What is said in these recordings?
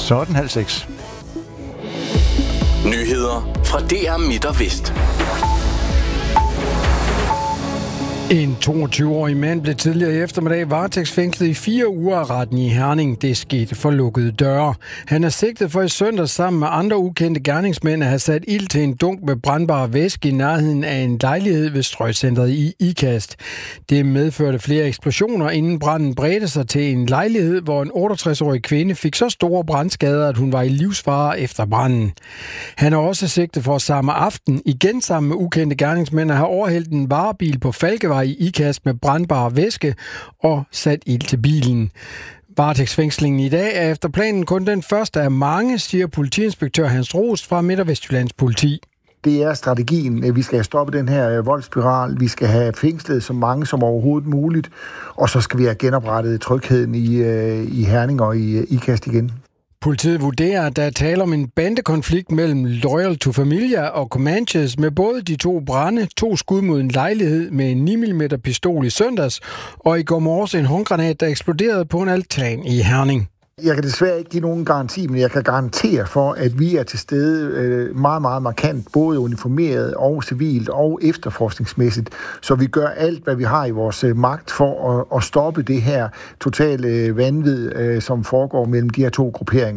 Så er den 5:30. Nyheder fra DR Midt og Vest. En 22-årig mand blev tidligere i eftermiddag varetægtsfængslet i 4 uger af retten i Herning. Det skete for lukkede døre. Han er sigtet for i søndags sammen med andre ukendte gerningsmænd at have sat ild til en dunk med brændbar væske i nærheden af en lejlighed ved Strøgcentret i Ikast. Det medførte flere eksplosioner, inden branden bredte sig til en lejlighed, hvor en 68-årig kvinde fik så store brandskader, at hun var i livsfare efter branden. Han er også sigtet for samme aften, igen sammen med ukendte gerningsmænd, at have overhældt en varebil på Falkevej i Ikast med brandbar væske og sat ild til bilen. Varetægtsfængslingen i dag er efter planen kun den første af mange, siger politiinspektør Hans Rost fra Midt- og Vestjyllands politi. Det er strategien. Vi skal have stoppet den her voldsspiral. Vi skal have fængslet så mange som overhovedet muligt. Og så skal vi have genoprettet trygheden i Herning og i Ikast igen. Politiet vurderer, at der er tale om en bandekonflikt mellem Loyal to Familia og Comanches med både de 2 brande, 2 skud mod en lejlighed med en 9mm pistol i søndags, og i går morges en håndgranat, der eksploderede på en altan i Herning. Jeg kan desværre ikke give nogen garanti, men jeg kan garantere for, at vi er til stede meget, meget markant, både uniformeret og civilt og efterforskningsmæssigt. Så vi gør alt, hvad vi har i vores magt for at stoppe det her totale vanvid, som foregår mellem de her 2 grupperinger.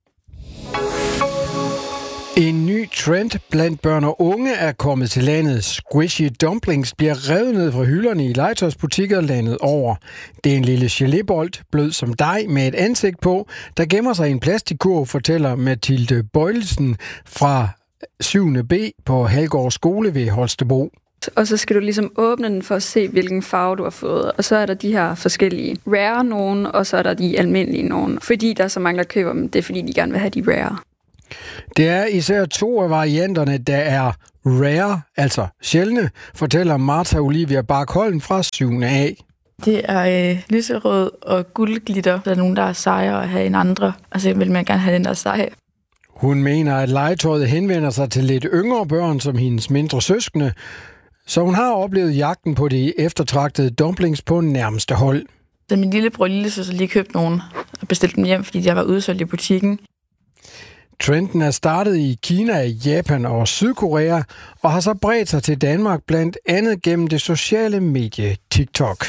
En ny trend blandt børn og unge er kommet til landet. Squishy dumplings bliver revet ned fra hylderne i legetøjsbutikker landet over. Det er en lille gelébold, blød som dej med et ansigt på, der gemmer sig i en plastikkurv, fortæller Mathilde Bøjlesen fra 7. B på Halgård Skole ved Holstebro. Og så skal du ligesom åbne den for at se, hvilken farve du har fået. Og så er der de her forskellige rare nogen, og så er der de almindelige nogen. Fordi der er så mange, der køber dem, det er fordi, de gerne vil have de rare. Det er især 2 af varianterne, der er rare, altså sjældne, fortæller Martha Olivia Barkholm fra 7. A. Det er lyserød og guldglitter. Der er nogen, der er sejere at have end andre. Altså vil man gerne have den, der er sej. Hun mener, at legetøjet henvender sig til lidt yngre børn, som hendes mindre søskende, så hun har oplevet jagten på de eftertragtede dumplings på nærmeste hold. Så min lillebror og lillesøster lige købt nogen og bestilt dem hjem, fordi de var udsolgt i butikken. Trenden er startet i Kina, Japan og Sydkorea, og har så bredt sig til Danmark, blandt andet gennem det sociale medie TikTok.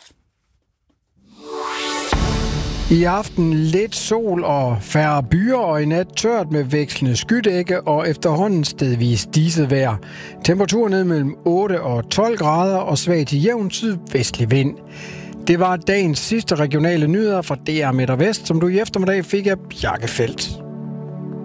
I aften lidt sol og færre byer, og i nat tørt med vekslende skydække og efterhånden stedvis diset vejr. Temperaturen ned mellem 8 og 12 grader og svag til jævn sydvestlig vind. Det var dagens sidste regionale nyheder fra DR Midt og Vest, som du i eftermiddag fik af Bjarke Feldt.